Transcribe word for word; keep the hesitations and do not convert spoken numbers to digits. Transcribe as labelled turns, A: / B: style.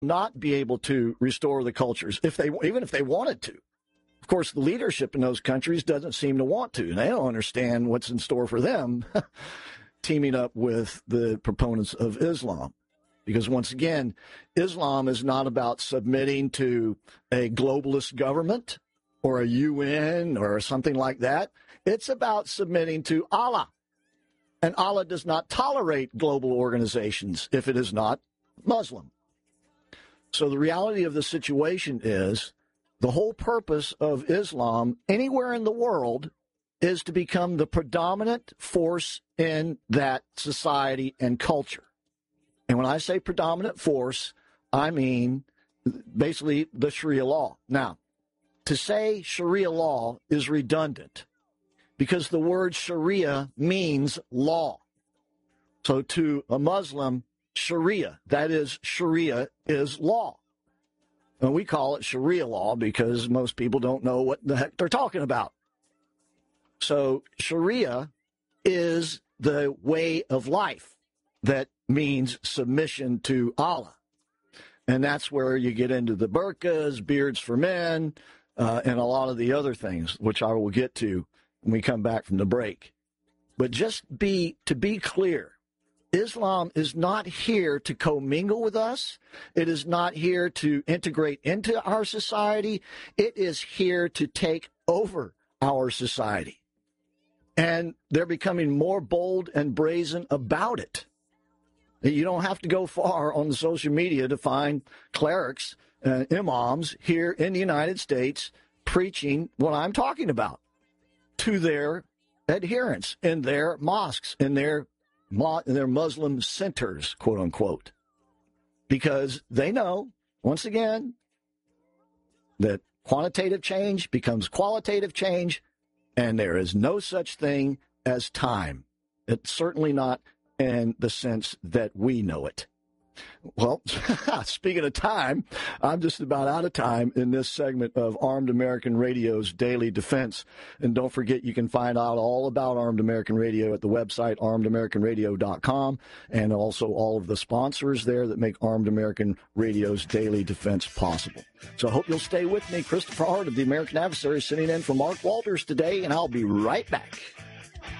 A: not be able to restore the cultures, if they even if they wanted to. Of course, the leadership in those countries doesn't seem to want to. They don't understand what's in store for them teaming up with the proponents of Islam. Because once again, Islam is not about submitting to a globalist government or a U N or something like that. It's about submitting to Allah. And Allah does not tolerate global organizations if it is not Muslim. So the reality of the situation is the whole purpose of Islam anywhere in the world is to become the predominant force in that society and culture. And when I say predominant force, I mean basically the Sharia law. Now, to say Sharia law is redundant because the word Sharia means law. So to a Muslim, Sharia, that is, Sharia is law. And we call it Sharia law because most people don't know what the heck they're talking about. So Sharia is the way of life that means submission to Allah. And that's where you get into the burqas, beards for men, uh, and a lot of the other things, which I will get to when we come back from the break. But just be to be clear, Islam is not here to commingle with us. It is not here to integrate into our society. It is here to take over our society. And they're becoming more bold and brazen about it. You don't have to go far on the social media to find clerics and imams here in the United States preaching what I'm talking about to their adherents in their mosques, in their, in their Muslim centers, quote unquote, because they know, once again, that quantitative change becomes qualitative change, and there is no such thing as time. It's certainly not in the sense that we know it. Well, speaking of time, I'm just about out of time in this segment of Armed American Radio's Daily Defense. And don't forget, you can find out all about Armed American Radio at the website armed american radio dot com, and also all of the sponsors there that make Armed American Radio's Daily Defense possible. So I hope you'll stay with me. Christopher Hart of the American Adversary sitting in for Mark Walters today, and I'll be right back.